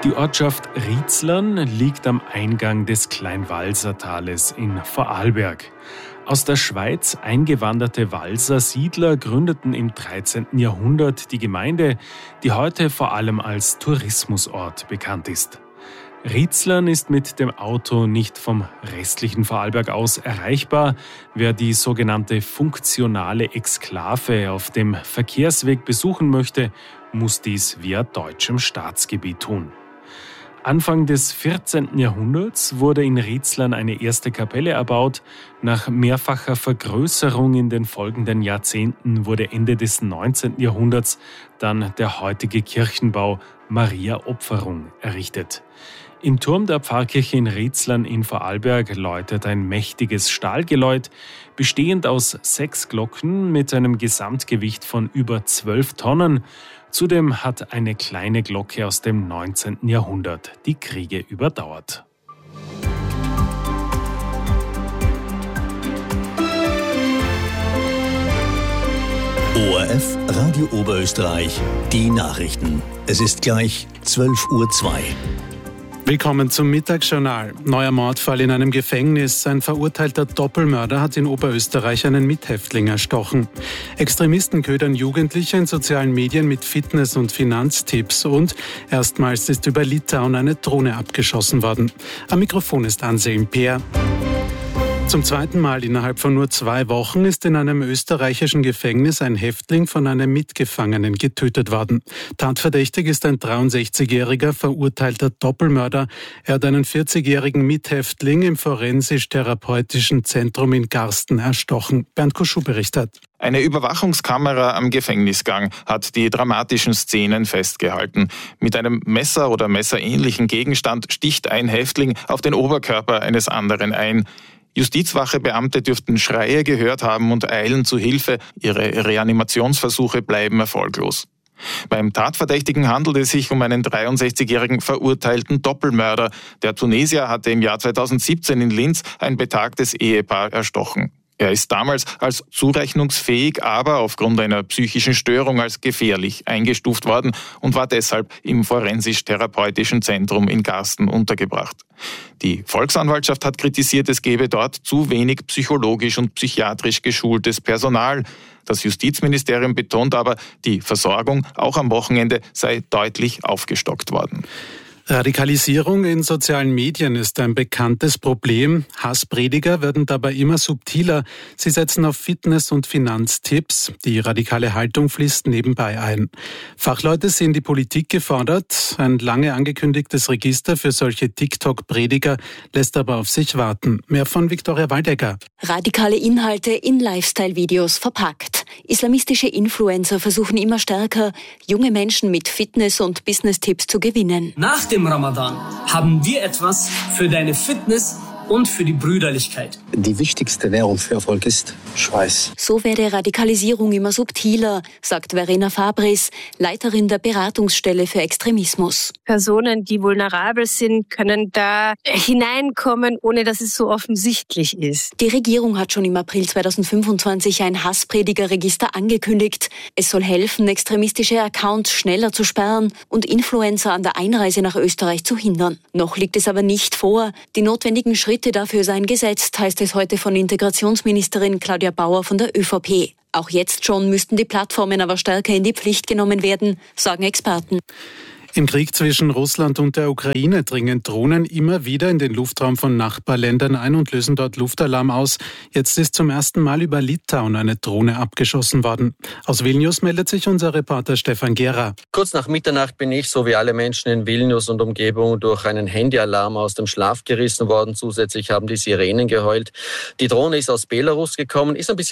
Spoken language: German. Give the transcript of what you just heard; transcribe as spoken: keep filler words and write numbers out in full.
Die Ortschaft Riezlern liegt am Eingang des Kleinwalsertales in Vorarlberg. Aus der Schweiz eingewanderte Walser Siedler gründeten im dreizehnten Jahrhundert die Gemeinde, die heute vor allem als Tourismusort bekannt ist. Riezlern ist mit dem Auto nicht vom restlichen Vorarlberg aus erreichbar. Wer die sogenannte funktionale Exklave auf dem Verkehrsweg besuchen möchte, muss dies via deutschem Staatsgebiet tun. Anfang des vierzehnten Jahrhunderts wurde in Riezlern eine erste Kapelle erbaut. Nach mehrfacher Vergrößerung in den folgenden Jahrzehnten wurde Ende des neunzehnten Jahrhunderts dann der heutige Kirchenbau Maria Opferung errichtet. Im Turm der Pfarrkirche in Riezlern in Vorarlberg läutet ein mächtiges Stahlgeläut, bestehend aus sechs Glocken mit einem Gesamtgewicht von über zwölf Tonnen. Zudem hat eine kleine Glocke aus dem neunzehnten Jahrhundert die Kriege überdauert. O R F Radio Oberösterreich, die Nachrichten. Es ist gleich zwölf Uhr zwei. Willkommen zum Mittagsjournal. Neuer Mordfall in einem Gefängnis. Ein verurteilter Doppelmörder hat in Oberösterreich einen Mithäftling erstochen. Extremisten ködern Jugendliche in sozialen Medien mit Fitness- und Finanztipps. Und erstmals ist über Litauen eine Drohne abgeschossen worden. Am Mikrofon ist Anselm Peer. Zum zweiten Mal innerhalb von nur zwei Wochen ist in einem österreichischen Gefängnis ein Häftling von einem Mitgefangenen getötet worden. Tatverdächtig ist ein dreiundsechzigjähriger verurteilter Doppelmörder. Er hat einen vierzigjährigen Mithäftling im forensisch-therapeutischen Zentrum in Garsten erstochen. Bernd Kuschu berichtet. Eine Überwachungskamera am Gefängnisgang hat die dramatischen Szenen festgehalten. Mit einem Messer oder messerähnlichen Gegenstand sticht ein Häftling auf den Oberkörper eines anderen ein. Justizwachebeamte dürften Schreie gehört haben und eilen zu Hilfe. Ihre Reanimationsversuche bleiben erfolglos. Beim Tatverdächtigen handelt es sich um einen dreiundsechzigjährigen verurteilten Doppelmörder. Der Tunesier hatte im Jahr zweitausendsiebzehn in Linz ein betagtes Ehepaar erstochen. Er ist damals als zurechnungsfähig, aber aufgrund einer psychischen Störung als gefährlich eingestuft worden und war deshalb im forensisch-therapeutischen Zentrum in Garsten untergebracht. Die Volksanwaltschaft hat kritisiert, es gebe dort zu wenig psychologisch und psychiatrisch geschultes Personal. Das Justizministerium betont aber, die Versorgung auch am Wochenende sei deutlich aufgestockt worden. Radikalisierung in sozialen Medien ist ein bekanntes Problem. Hassprediger werden dabei immer subtiler. Sie setzen auf Fitness- und Finanztipps. Die radikale Haltung fließt nebenbei ein. Fachleute sehen die Politik gefordert. Ein lange angekündigtes Register für solche TikTok-Prediger lässt aber auf sich warten. Mehr von Viktoria Waldecker. Radikale Inhalte in Lifestyle-Videos verpackt. Islamistische Influencer versuchen immer stärker, junge Menschen mit Fitness- und Business-Tipps zu gewinnen. Nach dem Ramadan haben wir etwas für deine Fitness und für die Brüderlichkeit. Die wichtigste Währung für Erfolg ist Schweiß. So werde Radikalisierung immer subtiler, sagt Verena Fabris, Leiterin der Beratungsstelle für Extremismus. Personen, die vulnerabel sind, können da hineinkommen, ohne dass es so offensichtlich ist. Die Regierung hat schon im April zweitausendfünfundzwanzig ein Hasspredigerregister angekündigt. Es soll helfen, extremistische Accounts schneller zu sperren und Influencer an der Einreise nach Österreich zu hindern. Noch liegt es aber nicht vor. Die notwendigen Schritte dafür seien gesetzt, heißt es heute von Integrationsministerin Claudia Bauer von der ÖVP. Auch jetzt schon müssten die Plattformen aber stärker in die Pflicht genommen werden, sagen Experten. Im Krieg zwischen Russland und der Ukraine dringen Drohnen immer wieder in den Luftraum von Nachbarländern ein und lösen dort Luftalarm aus. Jetzt ist zum ersten Mal über Litauen eine Drohne abgeschossen worden. Aus Vilnius meldet sich unser Reporter Stefan Gera. Kurz nach Mitternacht bin ich, so wie alle Menschen in Vilnius und Umgebung, durch einen Handyalarm aus dem Schlaf gerissen worden. Zusätzlich haben die Sirenen geheult. Die Drohne ist aus Belarus gekommen, ist ein bisschen